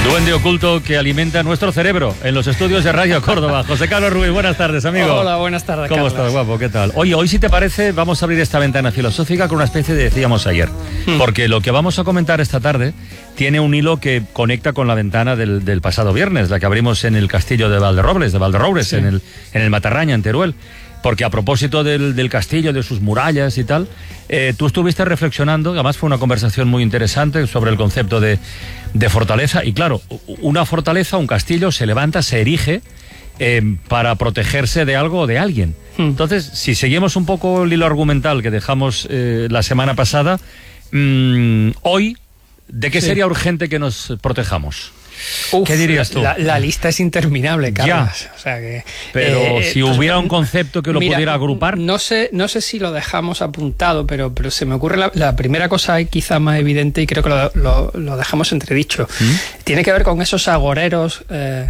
duende oculto que alimenta nuestro cerebro en los estudios de Radio Córdoba. José Carlos Ruiz, buenas tardes, amigo. Hola, buenas tardes, ¿Cómo Carlos? estás, guapo? ¿Qué tal? Oye, hoy, si te parece, vamos a abrir esta ventana filosófica con una especie de decíamos ayer. Porque lo que vamos a comentar esta tarde tiene un hilo que conecta con la ventana del pasado viernes, la que abrimos en el castillo de Valderrobles, sí, en el Matarraña, en Teruel. Porque a propósito del castillo, de sus murallas y tal, tú estuviste reflexionando, además fue una conversación muy interesante sobre el concepto de fortaleza. Y claro, una fortaleza, un castillo, se levanta, se erige para protegerse de algo o de alguien. Entonces, si seguimos un poco el hilo argumental que dejamos la semana pasada, hoy, ¿de qué sería urgente que nos protejamos? ¿Qué dirías tú? La lista es interminable, Carlos. Ya. O sea que, pero si hubiera un concepto que lo pudiera agrupar. No sé si lo dejamos apuntado, pero se me ocurre la primera cosa quizá más evidente, y creo que lo dejamos entredicho. Tiene que ver con esos agoreros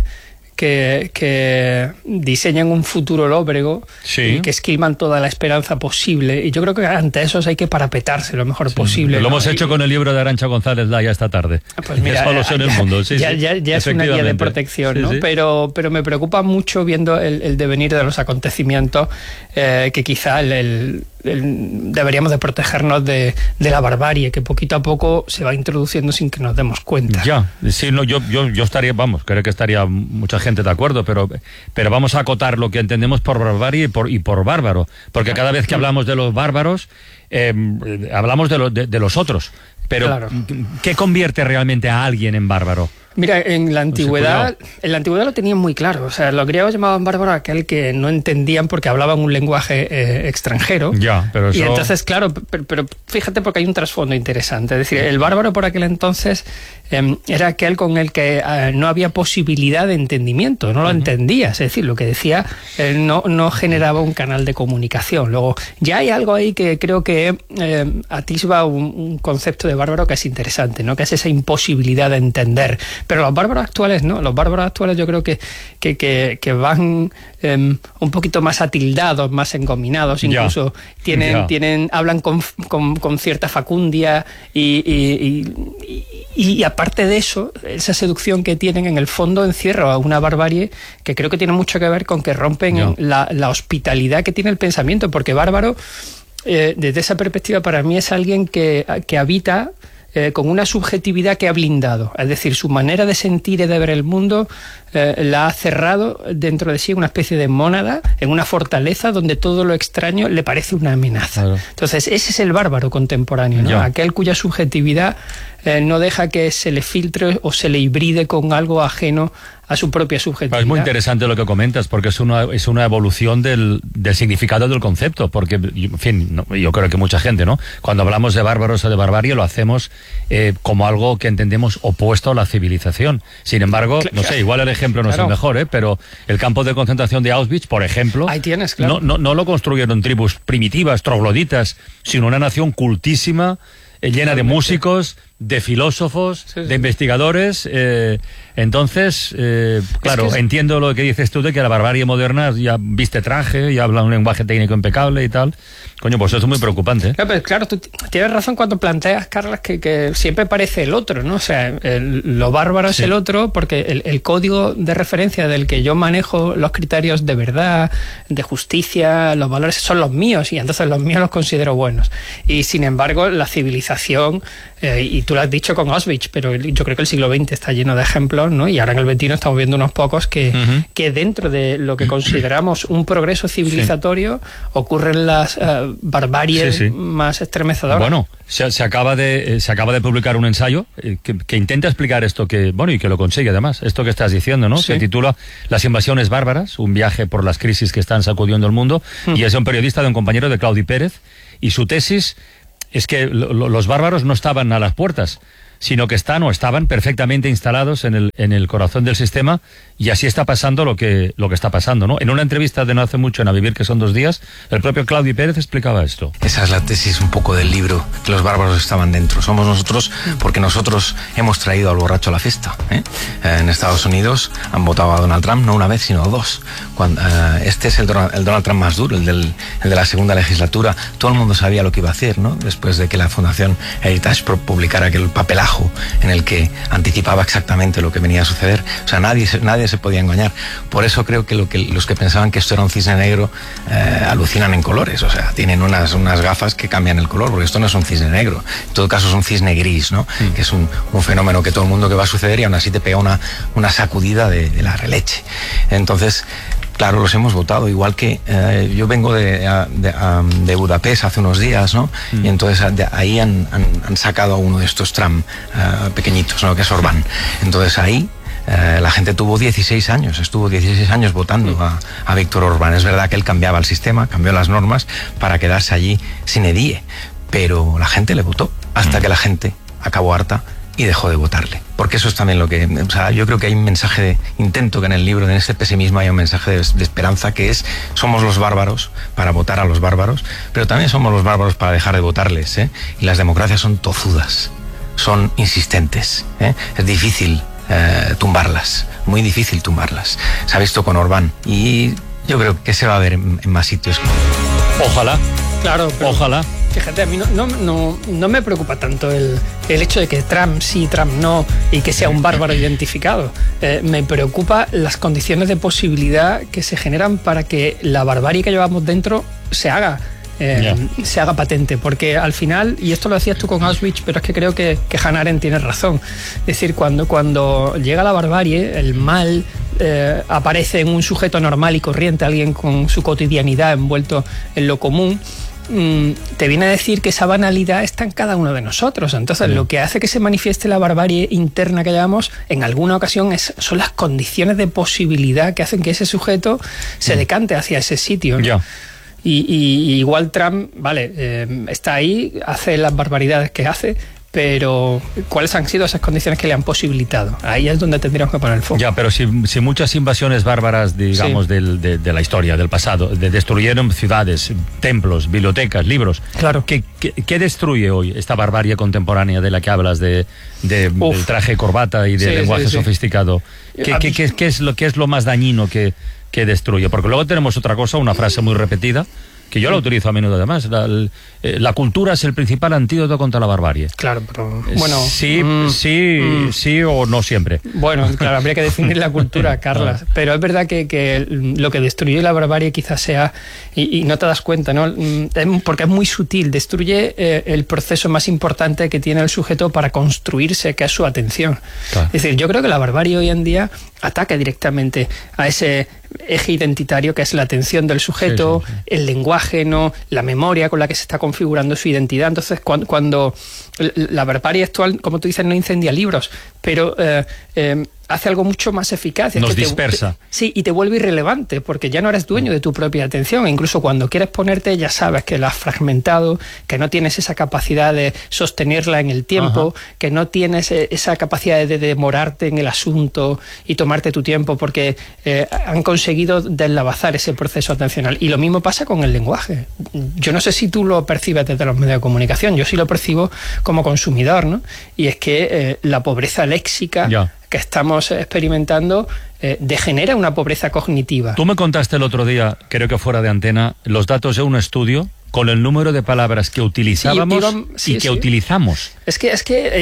que diseñan un futuro lóbrego, sí, y que esquilman toda la esperanza posible, y yo creo que ante esos hay que parapetarse lo mejor posible. Lo hemos hecho con el libro de Arantxa González Laya esta tarde. Pues mira, solo en el mundo. Ya es una guía de protección, ¿no? Sí. Pero me preocupa mucho viendo el devenir de los acontecimientos, que quizá deberíamos de protegernos de la barbarie que poquito a poco se va introduciendo sin que nos demos cuenta. Ya, sí, no, yo estaría, creo que estaría mucha gente de acuerdo, pero vamos a acotar lo que entendemos por barbarie y por bárbaro, porque cada vez que hablamos de los bárbaros, hablamos de los otros, pero claro, ¿qué convierte realmente a alguien en bárbaro? Mira, en la antigüedad lo tenían muy claro. O sea, los griegos llamaban bárbaro a aquel que no entendían porque hablaban un lenguaje extranjero. Ya, pero eso... Y entonces, claro, pero fíjate, porque hay un trasfondo interesante. Es decir, el bárbaro por aquel entonces era aquel con el que no había posibilidad de entendimiento, no lo entendía. Es decir, lo que decía no generaba un canal de comunicación. Luego, ya hay algo ahí que creo que atisba un concepto de bárbaro que es interesante, ¿no? Que es esa imposibilidad de entender. Pero los bárbaros actuales no, los bárbaros actuales yo creo que van un poquito más atildados, más engominados, incluso hablan con cierta facundia y aparte de eso, esa seducción que tienen en el fondo encierra una barbarie que creo que tiene mucho que ver con que rompen la hospitalidad que tiene el pensamiento, porque bárbaro, desde esa perspectiva, para mí es alguien que habita con una subjetividad que ha blindado, es decir, su manera de sentir y de ver el mundo la ha cerrado dentro de sí, una especie de mónada, en una fortaleza donde todo lo extraño le parece una amenaza. Claro. Entonces, ese es el bárbaro contemporáneo, ¿no? Aquel cuya subjetividad no deja que se le filtre o se le hibride con algo ajeno a su propia subjetividad. Es muy interesante lo que comentas, porque es una evolución del significado del concepto, porque, en fin, yo creo que mucha gente, ¿no? Cuando hablamos de bárbaros o de barbarie lo hacemos como algo que entendemos opuesto a la civilización. Sin embargo, no sé, igual el ejemplo no es el mejor, pero el campo de concentración de Auschwitz, por ejemplo, ahí tienes, claro, no lo construyeron tribus primitivas, trogloditas, sino una nación cultísima, llena de músicos, de filósofos, de investigadores. Entonces, claro, entiendo lo que dices tú de que la barbarie moderna ya viste traje, ya habla un lenguaje técnico impecable y tal. Coño, pues eso es muy preocupante. Claro, tú tienes razón cuando planteas, Carlos, que siempre parece el otro, ¿no? O sea, lo bárbaro es el otro, porque el código de referencia del que yo manejo los criterios de verdad, de justicia, los valores son los míos, y entonces los míos los considero buenos. Y sin embargo, la civilización, y tú lo has dicho con Auschwitz, pero yo creo que el siglo XX está lleno de ejemplos, ¿no? Y ahora en el XXI estamos viendo unos pocos que dentro de lo que consideramos un progreso civilizatorio ocurren las barbaries más estremecedoras. Bueno, se acaba de publicar un ensayo que intenta explicar esto, y que lo consigue además, esto que estás diciendo, ¿no? Se titula Las invasiones bárbaras, un viaje por las crisis que están sacudiendo el mundo, y es un periodista, de un compañero de Claudi Pérez, y su tesis es que los bárbaros no estaban a las puertas, sino que estaban perfectamente instalados en el corazón del sistema, y así está pasando lo que está pasando, ¿no? En una entrevista de no hace mucho en A Vivir, que son 2 días, el propio Claudi Pérez explicaba esto. Esa es la tesis un poco del libro, que los bárbaros estaban dentro. Somos nosotros, porque nosotros hemos traído al borracho a la fiesta, ¿eh? En Estados Unidos han votado a Donald Trump no una vez, sino 2. Este es el Donald Trump más duro, el de la segunda legislatura. Todo el mundo sabía lo que iba a hacer, ¿no? Después de que la Fundación Heritage publicara aquel papelazo atajo en el que anticipaba exactamente lo que venía a suceder. O sea, nadie se podía engañar. Por eso creo que los que pensaban que esto era un cisne negro alucinan en colores. O sea, tienen unas gafas que cambian el color, porque esto no es un cisne negro. En todo caso es un cisne gris, ¿no? Que es un fenómeno que todo el mundo que va a suceder, y aún así te pega una sacudida de la releche. Entonces, claro, los hemos votado, igual que yo vengo de Budapest hace unos días, ¿no? Y entonces de ahí han sacado a uno de estos tram pequeñitos, ¿no? Que es Orbán. Entonces ahí la gente estuvo 16 años votando a Víctor Orbán. Es verdad que él cambiaba el sistema, cambió las normas para quedarse allí sin edie, pero la gente le votó hasta que la gente acabó harta y dejó de votarle. Porque eso es también lo que... O sea, yo creo que hay un mensaje intento que en el libro, en este pesimismo, hay un mensaje de esperanza, que es: somos los bárbaros para votar a los bárbaros, pero también somos los bárbaros para dejar de votarles, ¿eh? Y las democracias son tozudas, son insistentes, ¿eh? Es difícil tumbarlas, muy difícil tumbarlas. Se ha visto con Orbán y yo creo que se va a ver en más sitios. Ojalá. Claro, pero ojalá. Fíjate, a mí no me preocupa tanto el hecho de que Trump sí, Trump no, y que sea un bárbaro identificado. Me preocupa las condiciones de posibilidad que se generan para que la barbarie que llevamos dentro se haga patente, porque al final, y esto lo decías tú con Auschwitz, pero es que creo que Hannah Arendt tiene razón. Es decir, cuando llega la barbarie, el mal aparece en un sujeto normal y corriente, alguien con su cotidianidad envuelto en lo común, te viene a decir que esa banalidad está en cada uno de nosotros. Entonces, lo que hace que se manifieste la barbarie interna que llamamos, en alguna ocasión, son las condiciones de posibilidad que hacen que ese sujeto se decante hacia ese sitio, ¿no? Y igual Trump, está ahí, hace las barbaridades que hace, pero ¿cuáles han sido esas condiciones que le han posibilitado? Ahí es donde tendríamos que poner el foco. Ya, pero si muchas invasiones bárbaras, digamos, sí, de la historia, del pasado, destruyeron ciudades, templos, bibliotecas, libros. Claro. ¿Qué destruye hoy esta barbarie contemporánea de la que hablas, del traje corbata y del lenguaje sofisticado? ¿Qué es lo más dañino que destruye? Porque luego tenemos otra cosa, una frase muy repetida, que yo la utilizo a menudo además: la cultura es el principal antídoto contra la barbarie. Claro, pero bueno... Sí o no siempre. Bueno, claro, habría que definir la cultura, Carlas. Pero es verdad que lo que destruye la barbarie quizás sea, y no te das cuenta, ¿no? Porque es muy sutil, destruye el proceso más importante que tiene el sujeto para construirse, que es su atención. Claro. Es decir, yo creo que la barbarie hoy en día ataca directamente a ese eje identitario que es la atención del sujeto, sí. El lenguaje, ¿no? La memoria con la que se está configurando su identidad. Entonces, cuando la barbarie actual, como tú dices, no incendia libros, pero hace algo mucho más eficaz. Nos dispersa. Sí, y te vuelve irrelevante, porque ya no eres dueño de tu propia atención. E incluso cuando quieres ponerte, ya sabes que la has fragmentado, que no tienes esa capacidad de sostenerla en el tiempo, que no tienes esa capacidad de demorarte en el asunto y tomarte tu tiempo, porque han conseguido deslavazar ese proceso atencional. Y lo mismo pasa con el lenguaje. Yo no sé si tú lo percibes desde los medios de comunicación, yo sí lo percibo como consumidor, ¿no? Y es que la pobreza léxica que estamos experimentando degenera una pobreza cognitiva. Tú me contaste el otro día, creo que fuera de antena, los datos de un estudio con el número de palabras que utilizábamos que utilizamos. Es que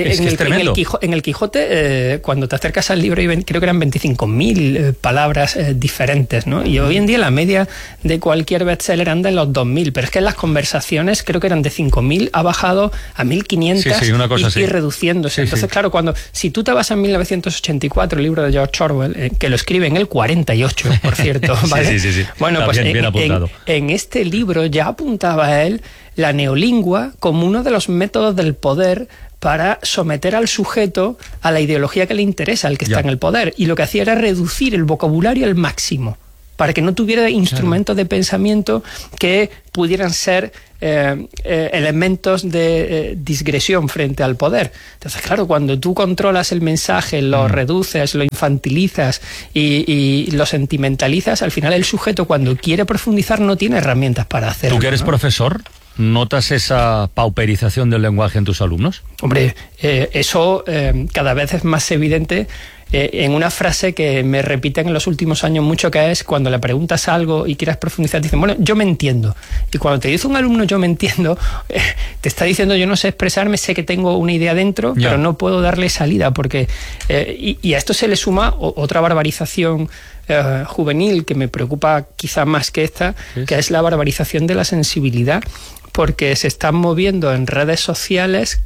en el Quijote, cuando te acercas al libro, creo que eran 25.000 palabras diferentes, ¿no? Y hoy en día la media de cualquier bestseller anda en los 2.000, pero es que en las conversaciones creo que eran de 5.000, ha bajado a 1.500 una cosa y reduciéndose. Entonces, claro, si tú te vas a 1984, el libro de George Orwell, que lo escribe en el 48, por cierto, ¿vale? Sí. Bueno, pues bien apuntado. En este libro ya apuntaba a él la neolingua como uno de los métodos del poder para someter al sujeto a la ideología que le interesa, al que está en el poder. Y lo que hacía era reducir el vocabulario al máximo, para que no tuviera instrumentos de pensamiento que pudieran ser elementos de digresión frente al poder. Entonces, claro, cuando tú controlas el mensaje, lo reduces, lo infantilizas y lo sentimentalizas, al final el sujeto, cuando quiere profundizar, no tiene herramientas para hacerlo. ¿Tú que eres profesor, notas esa pauperización del lenguaje en tus alumnos? Hombre, eso cada vez es más evidente en una frase que me repiten en los últimos años mucho, que es cuando le preguntas algo y quieres profundizar, te dicen, bueno, yo me entiendo. Y cuando te dice un alumno, yo me entiendo, te está diciendo, yo no sé expresarme, sé que tengo una idea dentro, pero no puedo darle salida, porque y a esto se le suma otra barbarización juvenil que me preocupa quizá más que esta, que es la barbarización de la sensibilidad, porque se están moviendo en redes sociales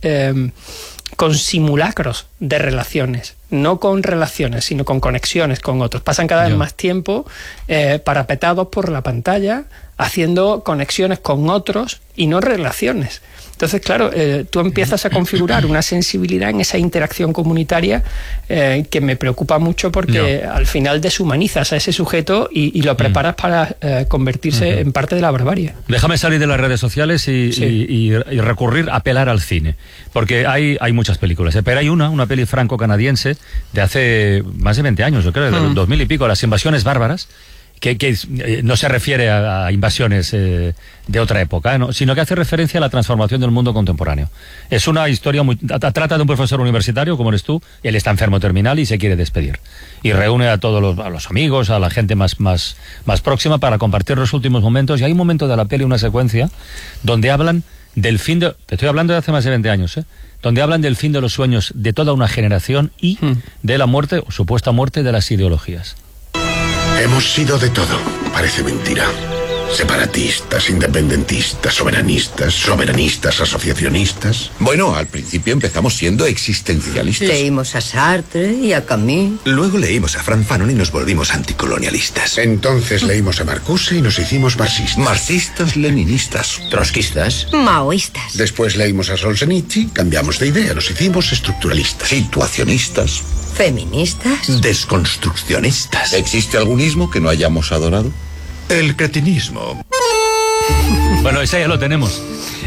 con simulacros de relaciones, no con relaciones, sino con conexiones con otros. Pasan cada vez más tiempo parapetados por la pantalla, haciendo conexiones con otros y no relaciones. Entonces, claro, tú empiezas a configurar una sensibilidad en esa interacción comunitaria que me preocupa mucho, porque al final deshumanizas a ese sujeto y lo preparas para convertirse en parte de la barbarie. Déjame salir de las redes sociales y recurrir, apelar al cine, porque hay muchas películas, pero hay una peli franco-canadiense de hace más de 20 años, yo creo, del 2000 y pico, Las Invasiones Bárbaras, que no se refiere a invasiones de otra época, ¿no? Sino que hace referencia a la transformación del mundo contemporáneo. Es una historia trata de un profesor universitario, como eres tú, él está enfermo terminal y se quiere despedir. Y reúne a todos los amigos, a la gente más próxima, para compartir los últimos momentos. Y hay un momento de la peli, una secuencia, donde hablan del fin de... Te estoy hablando de hace más de 20 años, donde hablan del fin de los sueños de toda una generación y de la muerte, o supuesta muerte, de las ideologías. Hemos sido de todo, parece mentira. Separatistas, independentistas, soberanistas, asociacionistas. Bueno, al principio empezamos siendo existencialistas. Leímos a Sartre y a Camus. Luego leímos a Franz Fanon y nos volvimos anticolonialistas. Entonces leímos a Marcuse y nos hicimos marxistas. Marxistas, leninistas, trotskistas, maoístas. Después leímos a Solzhenitsyn, cambiamos de idea, nos hicimos estructuralistas. situacionistas, feministas, desconstruccionistas. ¿Existe algún ismo que no hayamos adorado? El cretinismo. Bueno, ese ya lo tenemos.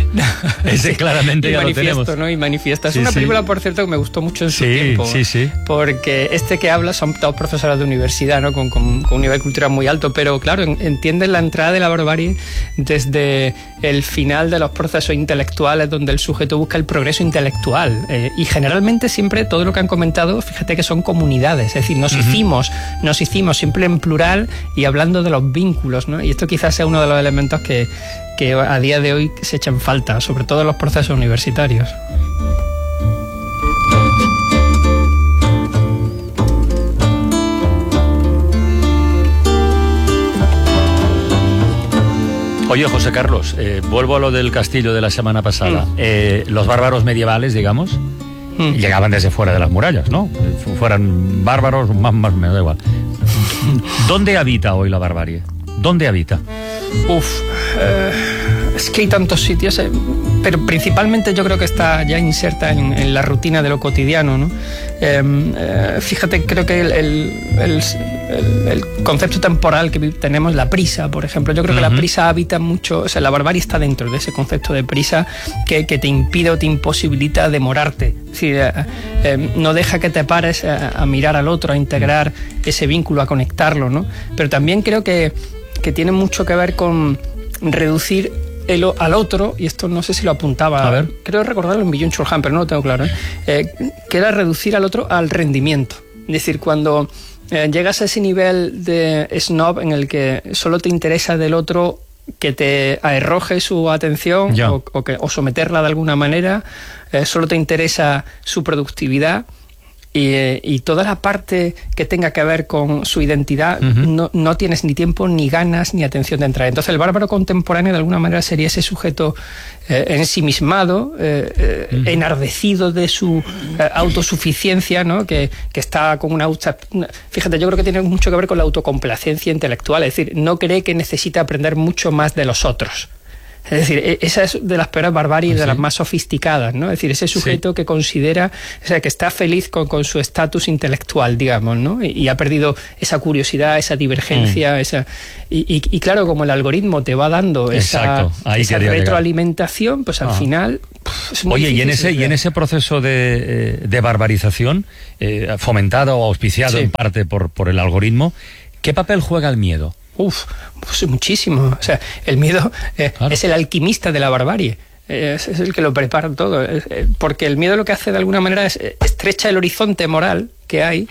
Ese claramente ya lo tenemos. ¿No? Y Manifiesta. Es una película, por cierto, que me gustó mucho en su tiempo. Sí. Porque que habla son todos profesores de universidad, ¿no? Con un nivel cultural muy alto, pero claro, entienden la entrada de la barbarie desde el final de los procesos intelectuales, donde el sujeto busca el progreso intelectual. Y generalmente siempre todo lo que han comentado, fíjate que son comunidades, es decir, nos hicimos siempre en plural y hablando de los vínculos, ¿no? Y esto quizás sea uno de los elementos que a día de hoy se echan falta, sobre todo en los procesos universitarios. Oye, José Carlos, vuelvo a lo del castillo de la semana pasada. Los bárbaros medievales, digamos, llegaban desde fuera de las murallas, ¿no? Fueran bárbaros, más me da igual. ¿Dónde habita hoy la barbarie? ¿Dónde habita? Es que hay tantos sitios, pero principalmente yo creo que está ya inserta en la rutina de lo cotidiano, ¿no? Fíjate, creo que el concepto temporal que tenemos, la prisa, por ejemplo, yo creo que la prisa habita mucho, o sea, la barbarie está dentro de ese concepto de prisa que te impide o te imposibilita demorarte. Es decir, no deja que te pares a mirar al otro, a integrar ese vínculo, a conectarlo, ¿no? Pero también creo que tiene mucho que ver con reducir al otro, y esto no sé si lo apuntaba, a ver, creo recordarlo en Byung-Chul Han, pero no lo tengo claro, que era reducir al otro al rendimiento. Es decir, cuando llegas a ese nivel de snob en el que solo te interesa del otro que te arroje su atención o someterla de alguna manera, solo te interesa su productividad, y toda la parte que tenga que ver con su identidad, no tienes ni tiempo, ni ganas, ni atención de entrar. Entonces el bárbaro contemporáneo de alguna manera sería ese sujeto ensimismado, enardecido de su autosuficiencia, ¿no? Que está con una... Fíjate, yo creo que tiene mucho que ver con la autocomplacencia intelectual, es decir, no cree que necesita aprender mucho más de los otros. Es decir, esa es de las peores barbaries, de las más sofisticadas, ¿no? Es decir, ese sujeto que considera, o sea, que está feliz con su estatus intelectual, digamos, ¿no? Y ha perdido esa curiosidad, esa divergencia, y claro, como el algoritmo te va dando esa retroalimentación, pues al final... Es muy difícil. Y en ese proceso de barbarización, fomentado o auspiciado en parte por el algoritmo, ¿qué papel juega el miedo? Pues muchísimo. O sea, el miedo es el alquimista de la barbarie. es el que lo prepara todo. Porque el miedo lo que hace de alguna manera es estrecha el horizonte moral que hay,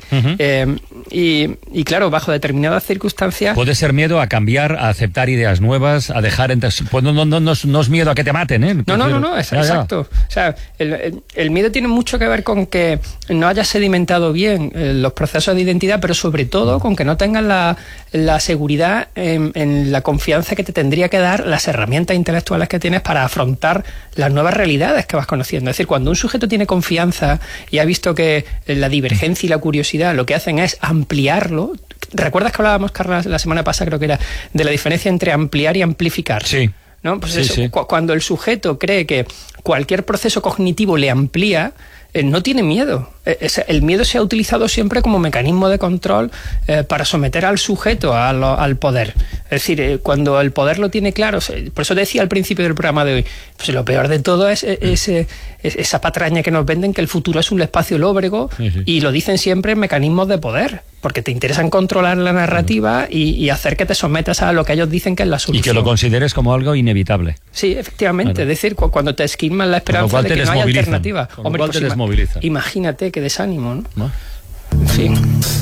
y claro, bajo determinadas circunstancias... Puede ser miedo a cambiar, a aceptar ideas nuevas, a dejar... Pues no es miedo a que te maten, ¿eh? No, exacto. O sea, el miedo tiene mucho que ver con que no hayas sedimentado bien los procesos de identidad, pero sobre todo con que no tengas la seguridad en la confianza que te tendría que dar las herramientas intelectuales que tienes para afrontar las nuevas realidades que vas conociendo. Es decir, cuando un sujeto tiene confianza y ha visto que la divergencia y la curiosidad lo que hacen es ampliarlo. ¿Recuerdas que hablábamos, Carla, la semana pasada, creo que era, de la diferencia entre ampliar y amplificar? Sí. ¿No? Pues sí, eso, sí. Cuando el sujeto cree que cualquier proceso cognitivo le amplía, no tiene miedo. El miedo se ha utilizado siempre como mecanismo de control para someter al sujeto al poder. Es decir, cuando el poder lo tiene claro, por eso decía al principio del programa de hoy, pues lo peor de todo es esa patraña que nos venden, que el futuro es un espacio lóbrego, y lo dicen siempre en mecanismos de poder, porque te interesan controlar la narrativa y hacer que te sometas a lo que ellos dicen que es la solución. Y que lo consideres como algo inevitable. Sí, efectivamente. Claro. Es decir, cuando te esquilman la esperanza de que no hay alternativa. Hombre, pues imagínate qué desánimo, ¿no? En fin.